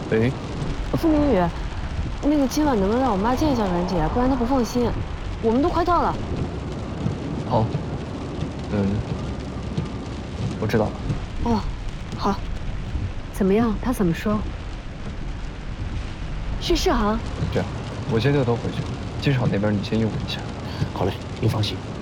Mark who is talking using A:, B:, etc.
A: 喂，
B: 付明宇，那个今晚能不能让我妈见一下阮姐，不然她不放心。我们都快到了。
A: 好，我知道了。
B: 哦，好。
C: 怎么样？他怎么说？
B: 去世行。
A: 这样，我先掉头回去，机场那边你先应付一下。
D: 好嘞，您放心。